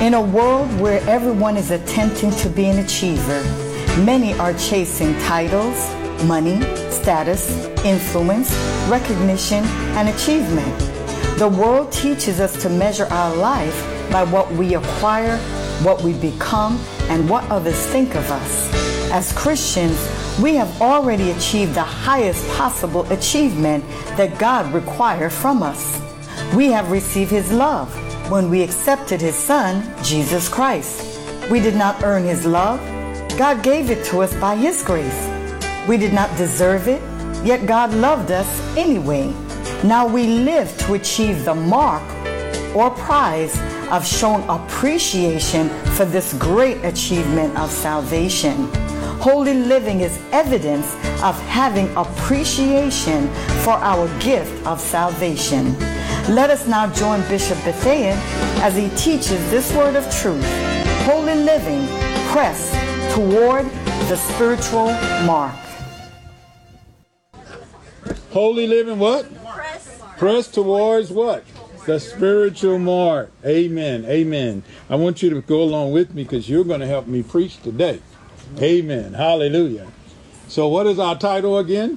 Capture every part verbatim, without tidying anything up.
In a world where everyone is attempting to be an achiever, many are chasing titles, money, status, influence, recognition, and achievement. The world teaches us to measure our life by what we acquire, what we become, and what others think of us. As Christians, we have already achieved the highest possible achievement that God required from us. We have received His love when we accepted His Son, Jesus Christ. We did not earn His love. God gave it to us by His grace. We did not deserve it, yet God loved us anyway. Now we live to achieve the mark or prize of showing appreciation for this great achievement of salvation. Holy living is evidence of having appreciation for our gift of salvation. Let us now join Bishop Bethea as he teaches this word of truth. Holy living, press toward the spiritual mark. Holy living what? Press. Press towards what? The spiritual mark. Amen. Amen. I want you to go along with me because you're going to help me preach today. Amen. Hallelujah. So what is our title again?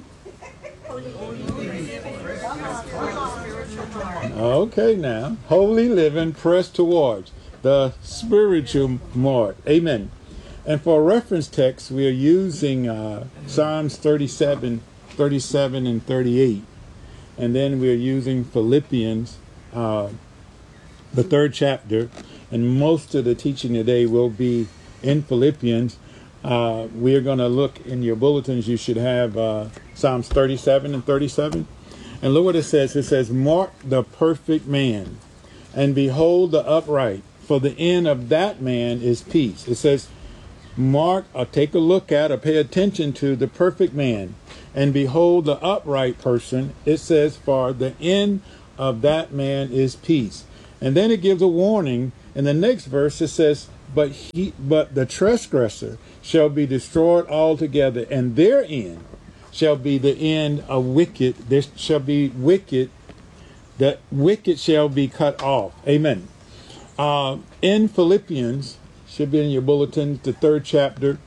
Okay now. Holy living, press towards the spiritual mark. Amen. And for a reference text, we are using uh, Psalms thirty-seven, thirty-seven and thirty-eight. And then we're using Philippians, uh, the third chapter. And most of the teaching today will be in Philippians. Uh, we are going to look in your bulletins. You should have uh, Psalms thirty-seven and thirty-seven. And look what it says. It says, mark the perfect man, and behold the upright, for the end of that man is peace. It says, mark or take a look at or pay attention to the perfect man, and behold the upright person. It says, for the end of that man is peace. And then it gives a warning. In the next verse, it says, but he, but the transgressor shall be destroyed altogether, and their end shall be the end of wicked. There shall be wicked. The wicked shall be cut off. Amen. Uh, in Philippians, should be in your bulletin, the third chapter.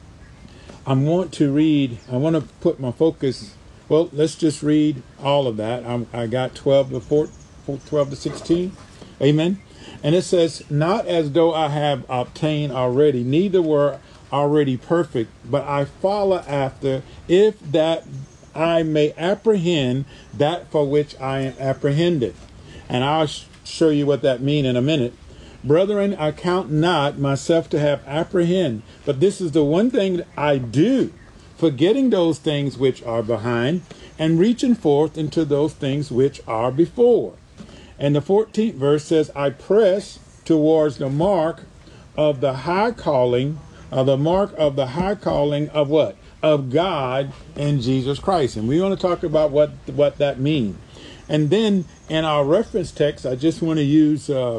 I want to read. I want to put my focus. Well, let's just read all of that. I'm, I got twelve to four, twelve to sixteen. Amen. And it says, not as though I have obtained already, neither were already perfect, but I follow after, if that I may apprehend that for which I am apprehended. And I'll sh- show you what that means in a minute. Brethren, I count not myself to have apprehend, but this is the one thing that I do, forgetting those things which are behind, and reaching forth into those things which are before. And the fourteenth verse says, I press towards the mark of the high calling, of the mark of the high calling of what? Of God in Jesus Christ. And we want to talk about what, what that means. And then in our reference text, I just want to use uh,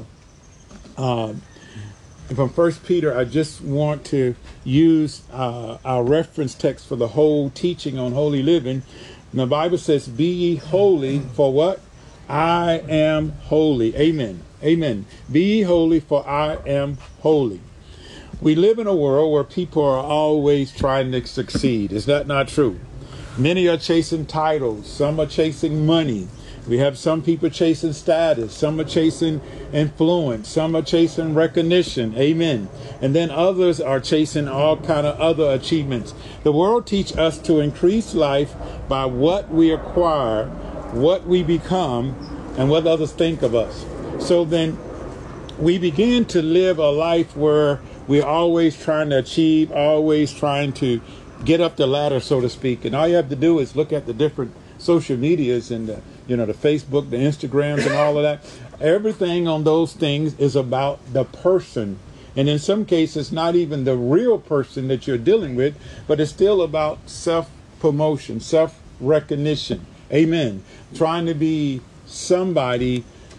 uh, from First Peter. I just want to use uh, our reference text for the whole teaching on holy living. And the Bible says, be ye holy, for what? I am holy. Amen. Amen. Be ye holy, for I am holy. We live in a world where people are always trying to succeed. Is that not true? Many are chasing titles. Some are chasing money. We have some people chasing status. Some are chasing influence. Some are chasing recognition. Amen. And then others are chasing all kind of other achievements. The world teaches us to increase life by what we acquire, what we become, and what others think of us. So then we begin to live a life where we're always trying to achieve, always trying to get up the ladder, so to speak. And all you have to do is look at the different social medias and the, you know, the Facebook, the Instagrams and all of that. Everything on those things is about the person. And in some cases, not even the real person that you're dealing with, but it's still about self-promotion, self-recognition. Amen. Trying to be somebody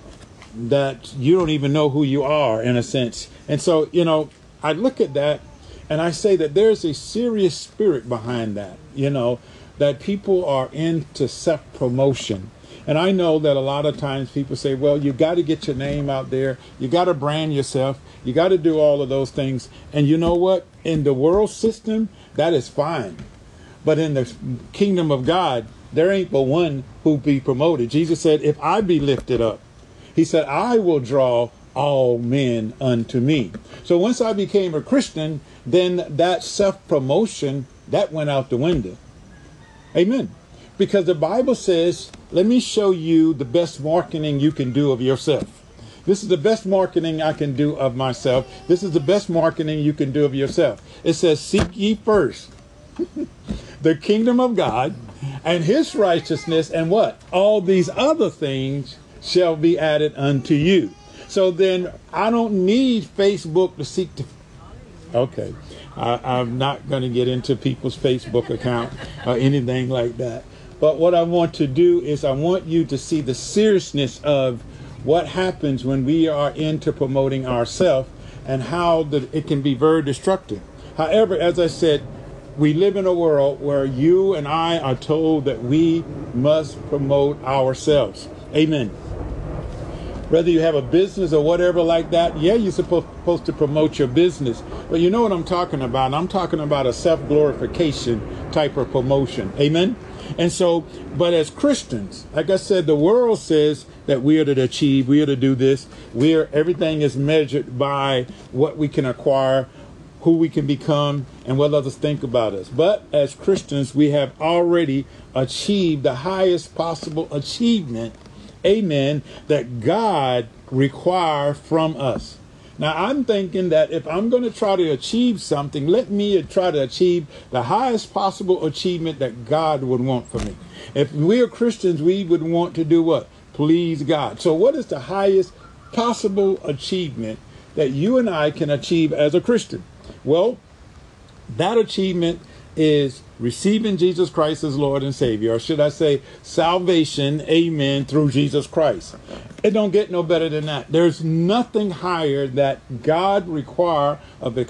that you don't even know who you are, in a sense. And so, you know, I look at that and I say that there's a serious spirit behind that, you know, that people are into self-promotion. And I know that a lot of times people say, well, you got to get your name out there. You got to brand yourself. You got to do all of those things. And you know what? In the world system, that is fine. But in the kingdom of God, there ain't but one who be promoted. Jesus said, if I be lifted up, he said, I will draw all men unto me. So once I became a Christian, then that self-promotion, that went out the window. Amen. Because the Bible says, let me show you the best marketing you can do of yourself. This is the best marketing I can do of myself. This is the best marketing you can do of yourself. It says, seek ye first the kingdom of God and his righteousness, and what? All these other things shall be added unto you. So then I don't need Facebook to seek to. Okay. I, I'm not going to get into people's Facebook account or anything like that. But what I want to do is I want you to see the seriousness of what happens when we are into promoting ourselves and how the, it can be very destructive. However, as I said, we live in a world where you and I are told that we must promote ourselves. Amen. Whether you have a business or whatever like that, yeah, you're supposed, supposed to promote your business. But you know what I'm talking about? I'm talking about a self-glorification type of promotion. Amen? And so, but as Christians, like I said, the world says that we are to achieve, we are to do this. We are, everything is measured by what we can acquire, who we can become, and what others think about us. But as Christians, we have already achieved the highest possible achievement, amen, that God requires from us. Now, I'm thinking that if I'm going to try to achieve something, let me try to achieve the highest possible achievement that God would want for me. If we are Christians, we would want to do what? Please God. So what is the highest possible achievement that you and I can achieve as a Christian? Well, that achievement is receiving Jesus Christ as Lord and Savior, or should I say salvation, amen, through Jesus Christ. It don't get no better than that. There's nothing higher that God require of